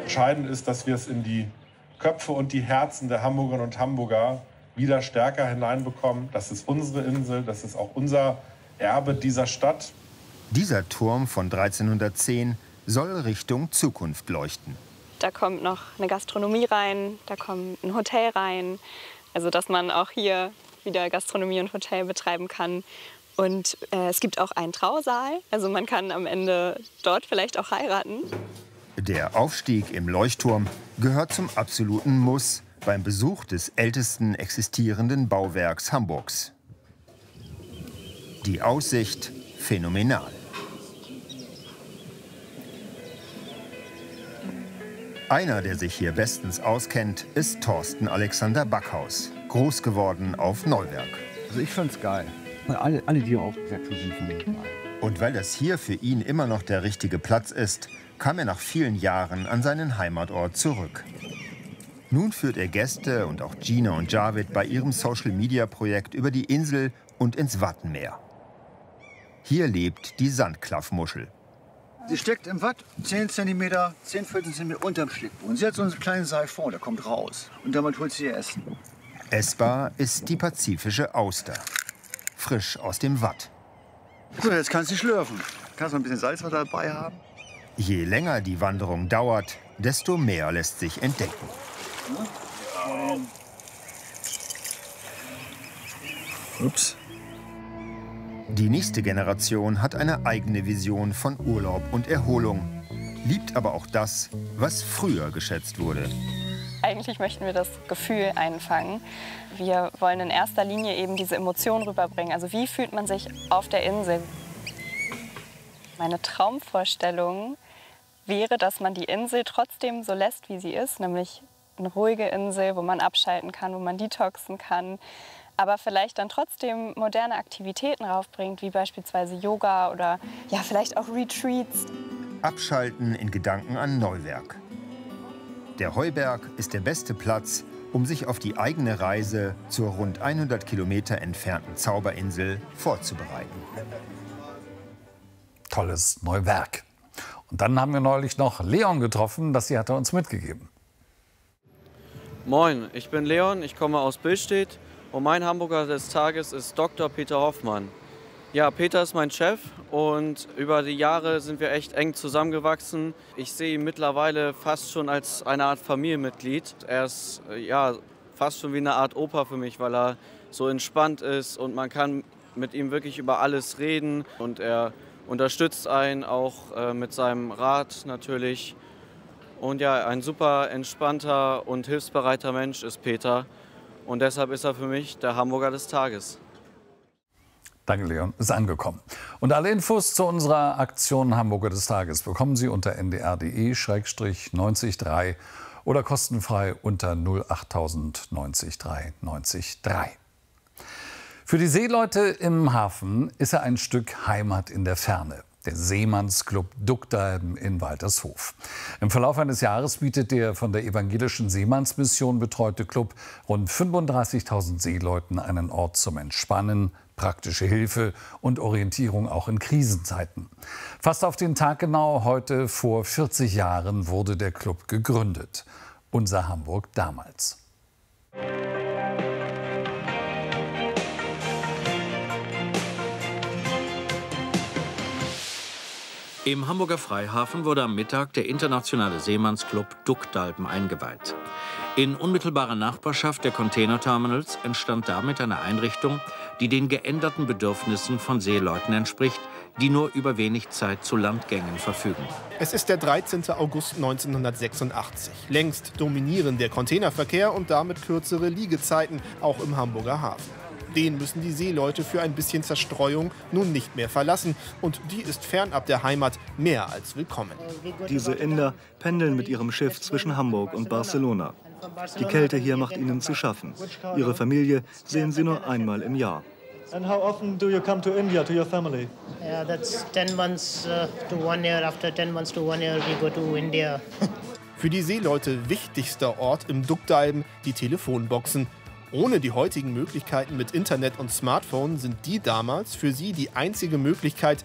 Entscheidend ist, dass wir es in die Köpfe und die Herzen der Hamburgerinnen und Hamburger wieder stärker hineinbekommen. Das ist unsere Insel, das ist auch unser Erbe dieser Stadt. Dieser Turm von 1310 soll Richtung Zukunft leuchten. Da kommt noch eine Gastronomie rein, da kommt ein Hotel rein. Also dass man auch hier wieder Gastronomie und Hotel betreiben kann. Und es gibt auch einen Trausaal, also man kann am Ende dort vielleicht auch heiraten. Der Aufstieg im Leuchtturm gehört zum absoluten Muss beim Besuch des ältesten existierenden Bauwerks Hamburgs. Die Aussicht phänomenal. Einer, der sich hier bestens auskennt, ist Thorsten Alexander Backhaus, groß geworden auf Neuwerk. Also ich fand's geil. Alle, die hier aufgewachsen sind, fanden es geil. Und weil das hier für ihn immer noch der richtige Platz ist, kam er nach vielen Jahren an seinen Heimatort zurück. Nun führt er Gäste und auch Gina und Javid bei ihrem Social-Media-Projekt über die Insel und ins Wattenmeer. Hier lebt die Sandklaffmuschel. Sie steckt im Watt 10 cm, 10, 14 cm unterm Schlickboden. Sie hat so einen kleinen Siphon, der kommt raus. Und damit holt sie ihr Essen. Essbar ist die pazifische Auster. Frisch aus dem Watt. So, jetzt kannst du schlürfen. Kannst noch ein bisschen Salzwasser dabei haben. Je länger die Wanderung dauert, desto mehr lässt sich entdecken. Ups. Die nächste Generation hat eine eigene Vision von Urlaub und Erholung, liebt aber auch das, was früher geschätzt wurde. Eigentlich möchten wir das Gefühl einfangen. Wir wollen in erster Linie eben diese Emotionen rüberbringen. Also wie fühlt man sich auf der Insel? Meine Traumvorstellung wäre, dass man die Insel trotzdem so lässt, wie sie ist, nämlich eine ruhige Insel, wo man abschalten kann, wo man detoxen kann, aber vielleicht dann trotzdem moderne Aktivitäten raufbringt, wie beispielsweise Yoga oder ja, vielleicht auch Retreats. Abschalten in Gedanken an Neuwerk. Der Heuberg ist der beste Platz, um sich auf die eigene Reise zur rund 100 Kilometer entfernten Zauberinsel vorzubereiten. Tolles Neuwerk. Und dann haben wir neulich noch Leon getroffen, das hier hat er uns mitgegeben. Moin, ich bin Leon, ich komme aus Billstedt und mein Hamburger des Tages ist Dr. Peter Hoffmann. Ja, Peter ist mein Chef und über die Jahre sind wir echt eng zusammengewachsen. Ich sehe ihn mittlerweile fast schon als eine Art Familienmitglied. Er ist ja fast schon wie eine Art Opa für mich, weil er so entspannt ist und man kann mit ihm wirklich über alles reden und er unterstützt einen auch mit seinem Rat natürlich. Und ja, ein super entspannter und hilfsbereiter Mensch ist Peter. Und deshalb ist er für mich der Hamburger des Tages. Danke, Leon. Ist angekommen. Und alle Infos zu unserer Aktion Hamburger des Tages bekommen Sie unter ndr.de/903 oder kostenfrei unter 08000 90 3 90 3. Für die Seeleute im Hafen ist er ein Stück Heimat in der Ferne. Der Seemannsclub Duckdalben in Waltershof. Im Verlauf eines Jahres bietet der von der Evangelischen Seemannsmission betreute Club rund 35.000 Seeleuten einen Ort zum Entspannen, praktische Hilfe und Orientierung auch in Krisenzeiten. Fast auf den Tag genau heute vor 40 Jahren wurde der Club gegründet. Unser Hamburg damals. Im Hamburger Freihafen wurde am Mittag der internationale Seemannsclub Duckdalben eingeweiht. In unmittelbarer Nachbarschaft der Containerterminals entstand damit eine Einrichtung, die den geänderten Bedürfnissen von Seeleuten entspricht, die nur über wenig Zeit zu Landgängen verfügen. Es ist der 13. August 1986. Längst dominieren der Containerverkehr und damit kürzere Liegezeiten, auch im Hamburger Hafen. Den müssen die Seeleute für ein bisschen Zerstreuung nun nicht mehr verlassen. Und die ist fernab der Heimat mehr als willkommen. Diese Inder pendeln mit ihrem Schiff zwischen Hamburg und Barcelona. Die Kälte hier macht ihnen zu schaffen. Ihre Familie sehen sie nur einmal im Jahr. And how often do you come to India to your family? Yeah, that's 10 months to 1 year. After 10 months to 1 year, we go to India. Für die Seeleute wichtigster Ort im Duckdalben die Telefonboxen. Ohne die heutigen Möglichkeiten mit Internet und Smartphone sind die damals für sie die einzige Möglichkeit,